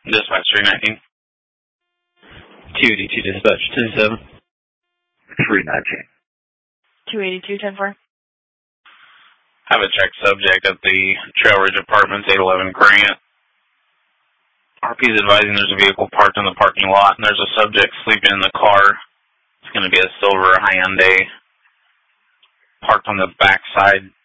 Dispatch 319. 282 dispatch 10-7. 319. 282, 10-4. Have a check subject at the Trail Ridge Apartments, 811 Grant. RP's advising there's a vehicle parked in the parking lot, and there's a subject sleeping in the car. It's going to be a silver Hyundai parked on the back side